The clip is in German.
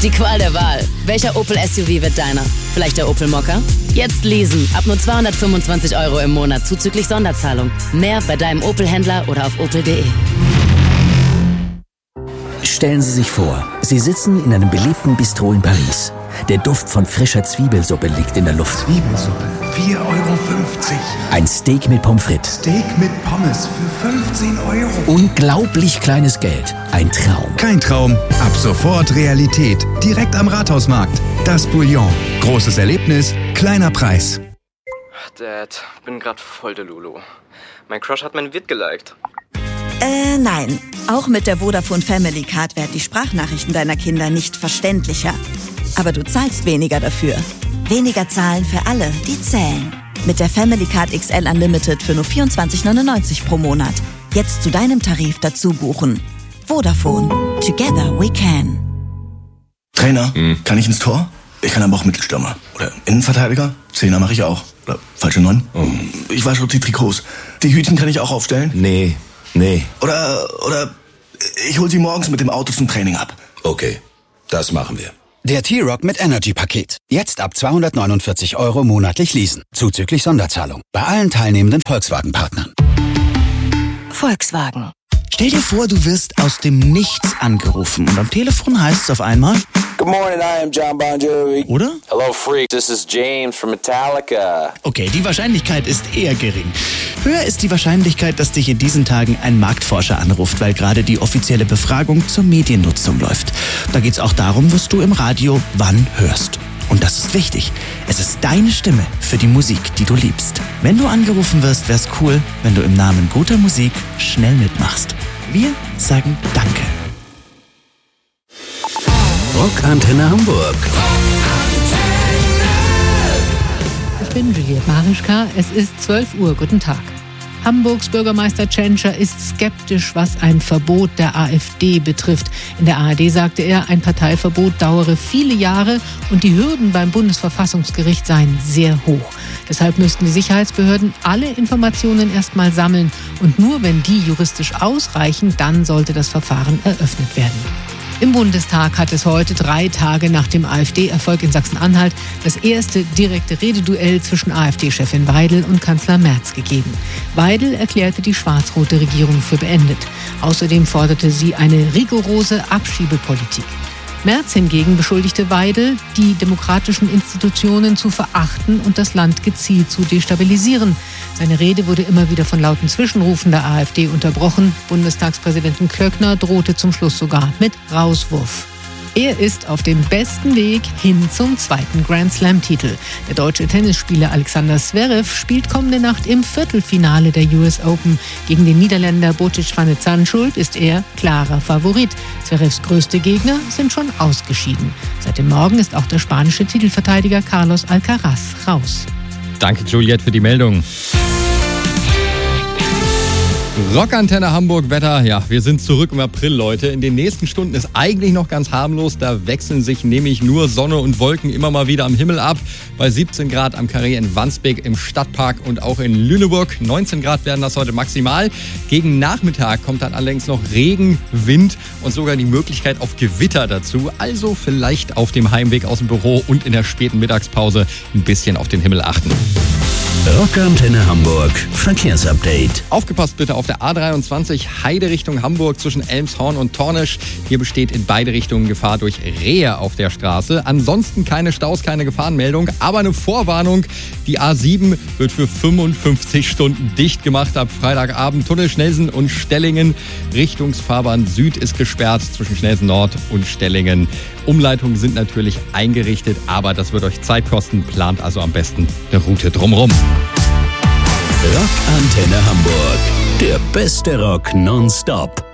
Die Qual der Wahl. Welcher Opel SUV wird deiner? Vielleicht der Opel Mokka? Jetzt leasen. Ab nur 225 € im Monat zuzüglich Sonderzahlung. Mehr bei deinem Opel-Händler oder auf opel.de. Stellen Sie sich vor, Sie sitzen in einem beliebten Bistro in Paris. Der Duft von frischer Zwiebelsuppe liegt in der Luft. Zwiebelsuppe, 4,50 €. Ein Steak mit Pommes frites. Steak mit Pommes für 15 €. Unglaublich kleines Geld. Ein Traum. Kein Traum, ab sofort Realität. Direkt am Rathausmarkt. Das Bouillon. Großes Erlebnis, kleiner Preis. Dad, bin grad voll der Lulu. Mein Crush hat mein Vid geliked. Nein. Auch mit der Vodafone Family Card werden die Sprachnachrichten deiner Kinder nicht verständlicher. Aber du zahlst weniger dafür. Weniger zahlen für alle, die zählen. Mit der Family Card XL Unlimited für nur 24,99 € pro Monat. Jetzt zu deinem Tarif dazu buchen. Vodafone. Together we can. Trainer, kann ich ins Tor? Ich kann aber auch Mittelstürmer. Oder Innenverteidiger? Zehner mache ich auch. Oder falsche 9? Ich wasche die Trikots. Die Hütchen kann ich auch aufstellen? Nee. Oder ich hol sie morgens mit dem Auto zum Training ab. Okay, das machen wir. Der T-Roc mit Energy-Paket. Jetzt ab 249 € monatlich leasen. Zuzüglich Sonderzahlung. Bei allen teilnehmenden Volkswagen-Partnern. Volkswagen. Stell dir vor, du wirst aus dem Nichts angerufen und am Telefon heißt es auf einmal: Good morning, I am John Bon Jovi. Oder? Hello, freak. This is James from Metallica. Okay, die Wahrscheinlichkeit ist eher gering. Höher ist die Wahrscheinlichkeit, dass dich in diesen Tagen ein Marktforscher anruft, weil gerade die offizielle Befragung zur Mediennutzung läuft. Da geht's auch darum, was du im Radio wann hörst. Und das ist wichtig. Es ist deine Stimme für die Musik, die du liebst. Wenn du angerufen wirst, wär's cool, wenn du im Namen guter Musik schnell mitmachst. Wir sagen Danke. Rockantenne Hamburg. Ich bin Juliette Marischka. Es ist 12 Uhr. Guten Tag. Hamburgs Bürgermeister Tschentscher ist skeptisch, was ein Verbot der AfD betrifft. In der ARD sagte er, ein Parteiverbot dauere viele Jahre und die Hürden beim Bundesverfassungsgericht seien sehr hoch. Deshalb müssten die Sicherheitsbehörden alle Informationen erstmal sammeln und nur wenn die juristisch ausreichen, dann sollte das Verfahren eröffnet werden. Im Bundestag hat es heute, 3 Tage nach dem AfD-Erfolg in Sachsen-Anhalt, das erste direkte Rededuell zwischen AfD-Chefin Weidel und Kanzler Merz gegeben. Weidel erklärte die schwarz-rote Regierung für beendet. Außerdem forderte sie eine rigorose Abschiebepolitik. Merz hingegen beschuldigte Weidel, die demokratischen Institutionen zu verachten und das Land gezielt zu destabilisieren. Seine Rede wurde immer wieder von lauten Zwischenrufen der AfD unterbrochen. Bundestagspräsidentin Klöckner drohte zum Schluss sogar mit Rauswurf. Er ist auf dem besten Weg hin zum 2. Grand-Slam-Titel. Der deutsche Tennisspieler Alexander Zverev spielt kommende Nacht im Viertelfinale der US Open. Gegen den Niederländer Botic van de Zandschulp ist er klarer Favorit. Zverevs größte Gegner sind schon ausgeschieden. Seit dem Morgen ist auch der spanische Titelverteidiger Carlos Alcaraz raus. Danke, Juliette, für die Meldung. Rockantenne Hamburg Wetter. Ja, wir sind zurück im April, Leute. In den nächsten Stunden ist eigentlich noch ganz harmlos. Da wechseln sich nämlich nur Sonne und Wolken immer mal wieder am Himmel ab. Bei 17 Grad am Carré in Wandsbek im Stadtpark und auch in Lüneburg. 19 Grad werden das heute maximal. Gegen Nachmittag kommt dann allerdings noch Regen, Wind und sogar die Möglichkeit auf Gewitter dazu. Also vielleicht auf dem Heimweg aus dem Büro und in der späten Mittagspause ein bisschen auf den Himmel achten. Rockantenne Hamburg Verkehrsupdate. Aufgepasst bitte auf der A23 Heide Richtung Hamburg zwischen Elmshorn und Tornisch. Hier besteht in beide Richtungen Gefahr durch Rehe auf der Straße. Ansonsten keine Staus, keine Gefahrenmeldung, aber eine Vorwarnung. Die A7 wird für 55 Stunden dicht gemacht ab Freitagabend. Tunnel Schnelsen und Stellingen. Richtungsfahrbahn Süd ist gesperrt zwischen Schnelsen Nord und Stellingen. Umleitungen sind natürlich eingerichtet, aber das wird euch Zeit kosten. Plant also am besten eine Route drumherum. Rockantenne Hamburg. Der beste Rock nonstop.